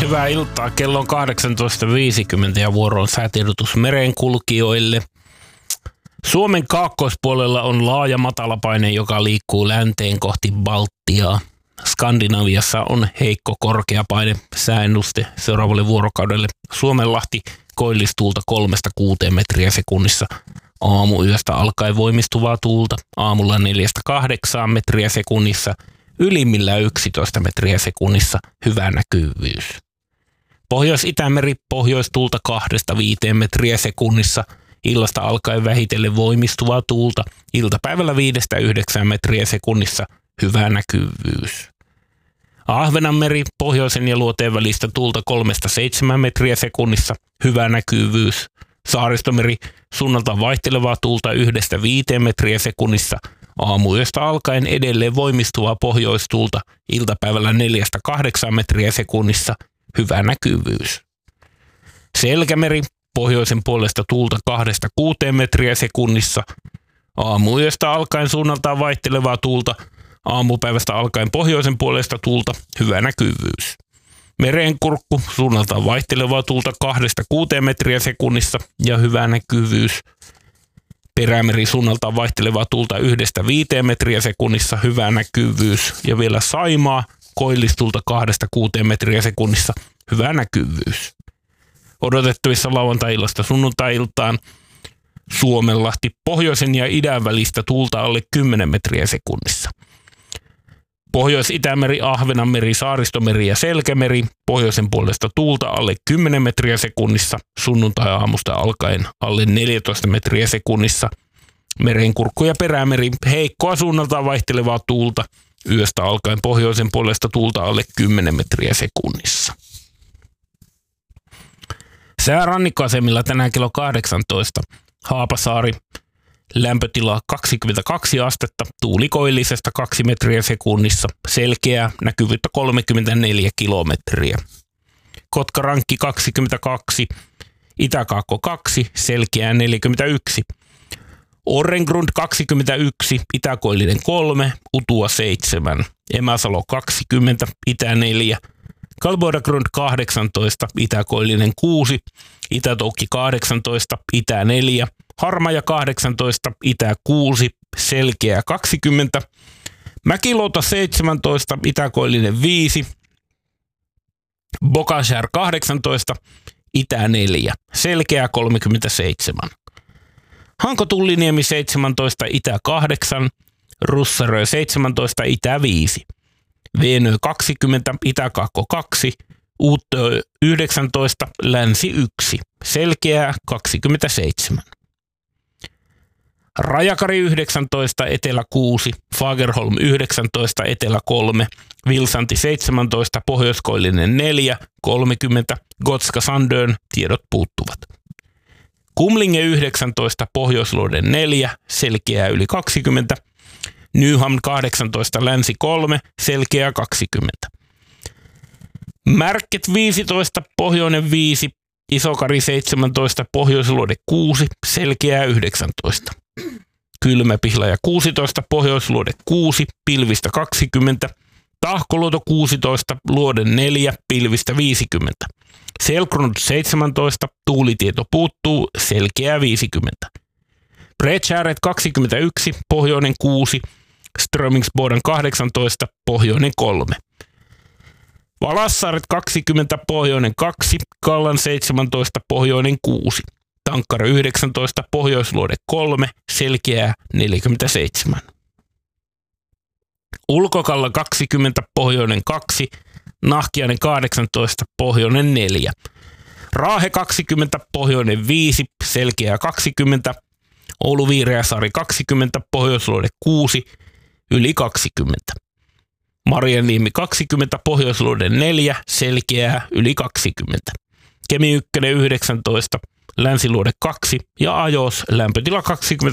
Hyvää iltaa. Kello on 18.50 ja vuoro on säätiedotus merenkulkijoille. Suomen kaakkoispuolella on laaja matalapaine, joka liikkuu länteen kohti Baltiaa. Skandinaviassa on heikko korkeapaine. Sääennuste seuraavalle vuorokaudelle. Suomenlahti koillistuulta 3-6 metriä sekunnissa. Aamuyöstä alkaen voimistuvaa tuulta. Aamulla 4-8 metriä sekunnissa. Ylimmillä 11 metriä sekunnissa. Hyvä näkyvyys. Pohjois-Itämeri pohjoistuulta 2-5 metriä sekunnissa. Illasta alkaen vähitellen voimistuvaa tuulta. Iltapäivällä 5-9 metriä sekunnissa. Hyvä näkyvyys. Ahvenanmeri pohjoisen ja luoteen välistä tuulta 3-7 metriä sekunnissa. Hyvä näkyvyys. Saaristomeri suunnaltaan vaihtelevaa tuulta 1-5 metriä sekunnissa. Aamuyöstä alkaen edelleen voimistuvaa pohjoistuulta. Iltapäivällä 4-8 metriä sekunnissa. Hyvä näkyvyys. Selkämeri pohjoisen puolesta tuulta 2-6 metriä sekunnissa. Aamuyöstä alkaen suunnaltaan vaihtelevaa tuulta. Aamupäivästä alkaen pohjoisen puolesta tuulta. Hyvä näkyvyys. Merenkurkku suunnaltaan vaihtelevaa tuulta 2-6 metriä sekunnissa ja hyvä näkyvyys. Perämeri suunnaltaan vaihtelevaa tuulta 1-5 metriä sekunnissa. Hyvä näkyvyys. Ja vielä Saimaa koillistulta 2-6 metriä sekunnissa. Hyvä näkyvyys. Odotettavissa lauantai-illasta sunnuntai-iltaan Suomenlahti pohjoisen ja idän välistä tuulta alle 10 metriä sekunnissa. Pohjois-Itämeri, Ahvenanmeri, Saaristomeri ja Selkämeri pohjoisen puolesta tuulta alle 10 metriä sekunnissa. Sunnuntai-aamusta alkaen alle 14 metriä sekunnissa. Merenkurkku ja Perämeri heikkoa suunnaltaan vaihtelevaa tuulta. Yöstä alkaen pohjoisen puolesta tuulta alle 10 metriä sekunnissa. Sää rannikkoasemilla tänään kello 18. Haapasaari, lämpötila 22 astetta, tuuli koillisesta 2 metriä sekunnissa, selkeää, näkyvyyttä 34 kilometriä. Kotkarankki 22, Itäkaakko 2, selkeää 41. Orrengrund 21, Itäkoillinen 3, Utua 7, Emäsalo 20, Itä 4, Kalbodagrund 18, Itäkoillinen 6, Itätoukki 18, Itä 4, Harmaja 18, Itä 6, selkeä 20, Mäkiluoto 17, Itäkoillinen 5, Bokashär 18, Itä 4, selkeä 37. Hanko Tulliniemi 17, Itä 8, Russarö 17, Itä 5. Veenö 20, Itäkaakko 2, Uuttöö 19, Länsi 1, selkeää 27. Rajakari 19, Etelä 6, Fagerholm 19, Etelä 3, Vilsanti 17, Pohjoiskoillinen 4, 30, Gotska Sandön, tiedot puuttuvat. Kumlinge 19, Pohjoisluoden 4, selkeää yli 20, Nyhamn 18, Länsi 3, selkeää 20. Märket 15, Pohjoinen 5, Isokari 17, Pohjoisluode 6, selkeää 19. Kylmäpihlaja 16, Pohjoisluode 6, pilvistä 20. Tahkoluoto 16, Luode 4, pilvistä 50. Selkrund 17, tuulitieto puuttuu, selkeää 50. Bredshäret 21, Pohjoinen 6, Strömingsboden 18, Pohjoinen 3. Valassaaret 20, Pohjoinen 2, Kallan 17, Pohjoinen 6. Tankkara 19, Pohjoisluode 3, selkeää 47. Ulkokalla 20, Pohjoinen 2, Nahkiainen 18, Pohjoinen 4. Raahe 20, Pohjoinen 5, selkeää 20. Oulu-Viireäsaari 20, Pohjoisluode 6, yli 20. Marjaniemi 20, Pohjoisluode 4, selkeää yli 20. Kemi 1 19, Länsiluode 2 ja Ajos lämpötila 20